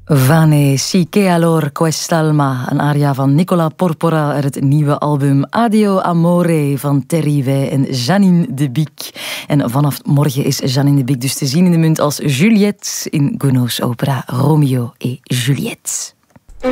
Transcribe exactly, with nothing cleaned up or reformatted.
Vane si che allor quest'alma, een aria van Nicola Porpora uit het nieuwe album Adio Amore van Terry Wey en Janine de Biek. En vanaf morgen is Janine de Biek dus te zien in de Munt als Juliette in Gounod's opera Romeo et Juliette.